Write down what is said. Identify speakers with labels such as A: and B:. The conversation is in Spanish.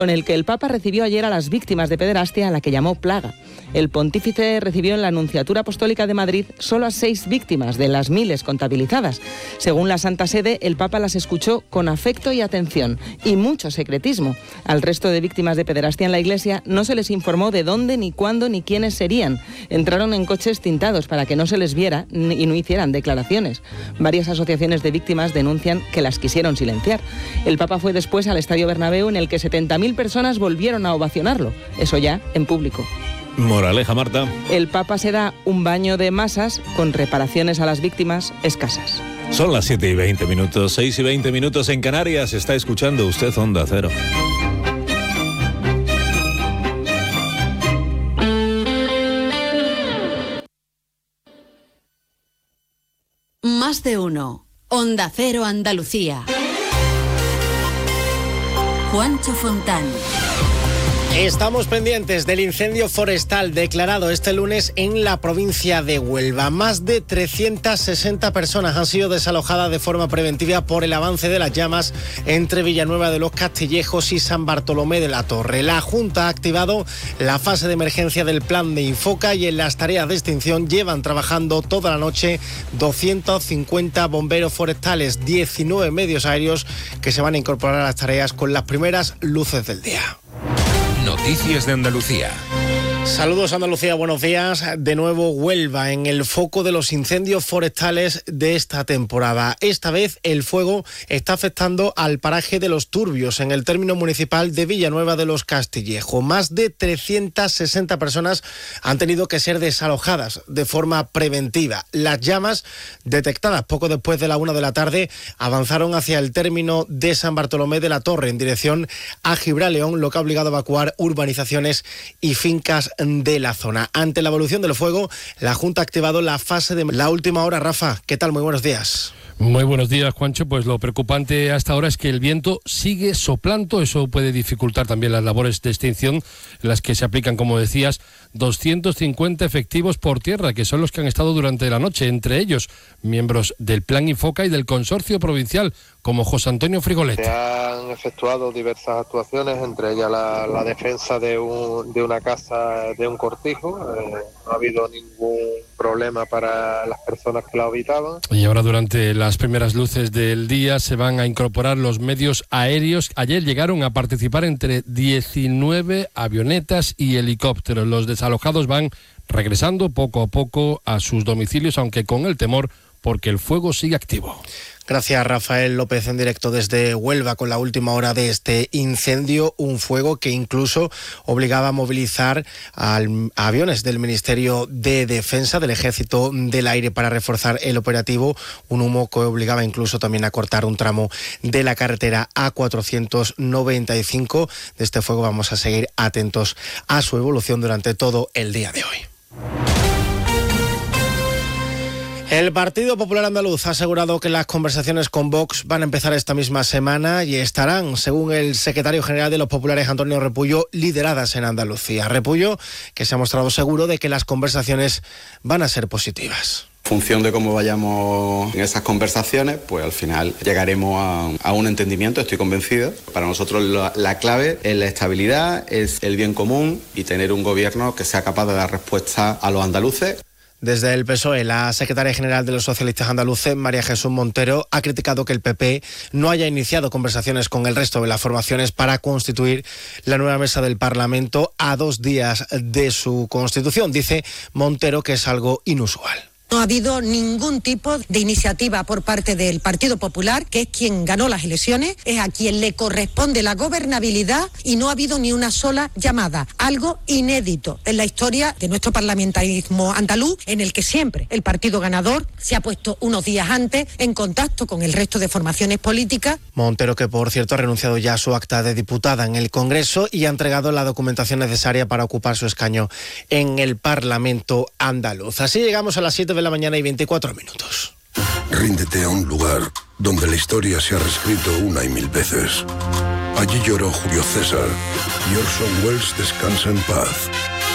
A: con el que el Papa recibió ayer a las víctimas de pederastia, a la que llamó plaga. El pontífice recibió en la Nunciatura Apostólica de Madrid solo a 6 víctimas de las miles contabilizadas. Según la Santa Sede, el Papa las escuchó con afecto y atención y mucho secretismo. Al resto de víctimas de pederastia en la Iglesia no se les informó de dónde, ni cuándo, ni quiénes serían. Entraron en coches tintados para que no se les viera y no hicieran declaraciones. Varias asociaciones de víctimas denuncian que las quisieron silenciar. El Papa fue después al Estadio Bernabéu, en el que 70.000 personas volvieron a ovacionarlo. Eso ya en público.
B: Moraleja, Marta.
A: El Papa se da un baño de masas con reparaciones a las víctimas escasas.
B: Son las 7:20, 6:20 en Canarias. Está escuchando usted Onda Cero.
C: Más de uno. Onda Cero Andalucía. Juancho Fontán.
D: Estamos pendientes del incendio forestal declarado este lunes en la provincia de Huelva. Más de 360 personas han sido desalojadas de forma preventiva por el avance de las llamas entre Villanueva de los Castillejos y San Bartolomé de la Torre. La Junta ha activado la fase de emergencia del plan de Infoca y en las tareas de extinción llevan trabajando toda la noche 250 bomberos forestales, 19 medios aéreos que se van a incorporar a las tareas con las primeras luces del día.
E: Noticias de Andalucía.
D: Saludos Andalucía, buenos días. De nuevo Huelva en el foco de los incendios forestales de esta temporada. Esta vez el fuego está afectando al paraje de Los Turbios, en el término municipal de Villanueva de los Castillejos. Más de 360 personas han tenido que ser desalojadas de forma preventiva. Las llamas, detectadas poco después de la 1 de la tarde, avanzaron hacia el término de San Bartolomé de la Torre en dirección a Gibraleón, lo que ha obligado a evacuar urbanizaciones y fincas de la zona. Ante la evolución del fuego, la Junta ha activado la fase de la última hora. Rafa, ¿qué tal? Muy buenos días.
F: Muy buenos días, Juancho. Pues lo preocupante hasta ahora es que el viento sigue soplando. Eso puede dificultar también las labores de extinción, en las que se aplican, como decías, 250 efectivos por tierra, que son los que han estado durante la noche, entre ellos miembros del Plan Infoca y del Consorcio Provincial, como José Antonio Frigolet.
G: Se han efectuado diversas actuaciones, entre ellas la defensa de una casa, de un cortijo. No ha habido ningún problema para las personas que la habitaban.
F: Y ahora, durante las primeras luces del día, se van a incorporar los medios aéreos. Ayer llegaron a participar entre 19 avionetas y helicópteros. Los desalojados van regresando poco a poco a sus domicilios, aunque con el temor porque el fuego sigue activo.
D: Gracias, Rafael López, en directo desde Huelva con la última hora de este incendio, un fuego que incluso obligaba a movilizar a aviones del Ministerio de Defensa, del Ejército del Aire, para reforzar el operativo, un humo que obligaba incluso también a cortar un tramo de la carretera A495. De este fuego vamos a seguir atentos a su evolución durante todo el día de hoy. El Partido Popular Andaluz ha asegurado que las conversaciones con Vox van a empezar esta misma semana y estarán, según el secretario general de los populares, Antonio Repullo, lideradas en Andalucía. Repullo, que se ha mostrado seguro de que las conversaciones van a ser positivas.
H: En función de cómo vayamos en esas conversaciones, pues al final llegaremos a un entendimiento, estoy convencido. Para nosotros la clave es la estabilidad, es el bien común y tener un gobierno que sea capaz de dar respuesta a los andaluces.
D: Desde el PSOE, la secretaria general de los socialistas andaluces, María Jesús Montero, ha criticado que el PP no haya iniciado conversaciones con el resto de las formaciones para constituir la nueva mesa del Parlamento a 2 días de su constitución. Dice Montero que es algo inusual.
I: No ha habido ningún tipo de iniciativa por parte del Partido Popular, que es quien ganó las elecciones, es a quien le corresponde la gobernabilidad, y no ha habido ni una sola llamada. Algo inédito en la historia de nuestro parlamentarismo andaluz, en el que siempre el partido ganador se ha puesto unos días antes en contacto con el resto de formaciones políticas.
D: Montero, que por cierto ha renunciado ya a su acta de diputada en el Congreso y ha entregado la documentación necesaria para ocupar su escaño en el Parlamento andaluz. Así llegamos a las 7 de la mañana y 24 minutos.
J: Ríndete a un lugar donde la historia se ha reescrito 1 y 1000 veces. Allí lloró Julio César y Orson Welles descansa en paz.